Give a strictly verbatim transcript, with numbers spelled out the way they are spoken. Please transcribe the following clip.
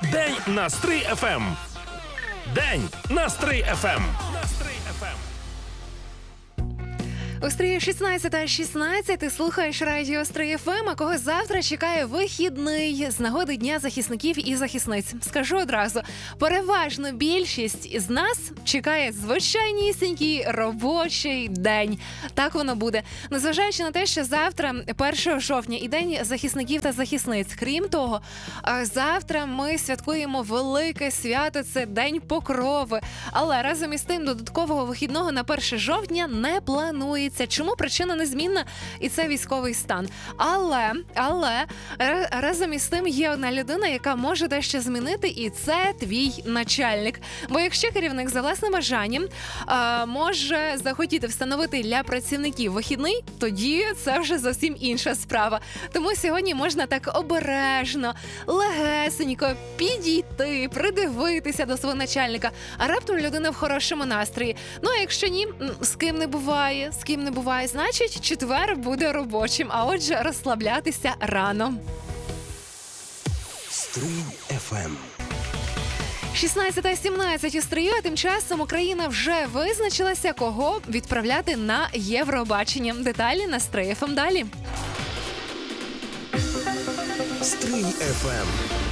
День на Стрий еф ем. День на Стрий еф ем. У Стрії шістнадцята шістнадцять, ти слухаєш радіо Стрий еф ем, а кого завтра чекає вихідний з нагоди Дня захисників і захисниць. Скажу одразу, переважно більшість із нас чекає звичайнісінький робочий день. Так воно буде. Незважаючи на те, що завтра, першого жовтня, і День захисників та захисниць. Крім того, завтра ми святкуємо велике свято, це День Покрови. Але разом із тим додаткового вихідного на перше жовтня не планується. Чому? Причина незмінна, і це військовий стан. Але, але разом із тим є одна людина, яка може дещо змінити, і це твій начальник. Бо якщо керівник за власним бажанням а, може захотіти встановити для працівників вихідний, тоді це вже зовсім інша справа. Тому сьогодні можна так обережно, легесенько підійти, придивитися до свого начальника, а раптом людина в хорошому настрої. Ну, а якщо ні, з ким не буває, з ким не буває, значить, четвер буде робочим, а отже, розслаблятися рано. Стрий еф ем. шістнадцята сімнадцять у Стрию, а тим часом Україна вже визначилася, кого відправляти на Євробачення. Деталі на Стрий еф ем далі. Стрий еф ем.